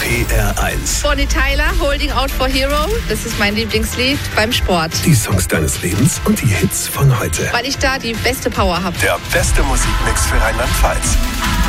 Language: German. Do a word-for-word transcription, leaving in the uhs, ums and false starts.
P R eins. Bonnie Tyler, Holding Out for Hero. Das ist mein Lieblingslied beim Sport. Die Songs deines Lebens und die Hits von heute. Weil ich da die beste Power habe. Der beste Musikmix für Rheinland-Pfalz.